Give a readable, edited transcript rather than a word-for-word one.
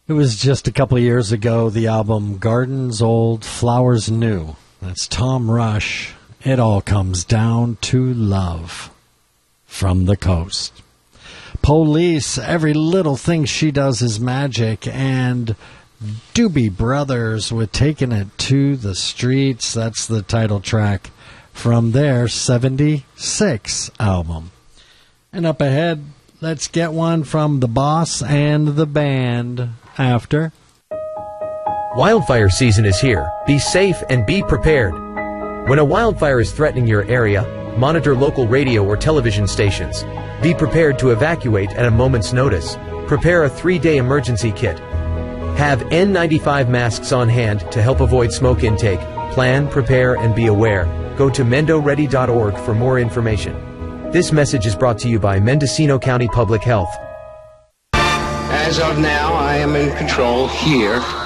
It was just a couple of years ago, the album Gardens Old, Flowers New. That's Tom Rush. It all comes down to love from the coast. Police, every little thing she does is magic, and Doobie Brothers with Taking It to the Streets. That's the title track from their 76 album. And up ahead, let's get one from the boss and the band after. Wildfire season is here. Be safe and be prepared. When a wildfire is threatening your area, monitor local radio or television stations. Be prepared to evacuate at a moment's notice. Prepare a 3-day emergency kit. Have N95 masks on hand to help avoid smoke intake. Plan, prepare, and be aware. Go to mendoready.org for more information. This message is brought to you by Mendocino County Public Health. As of now, I am in control here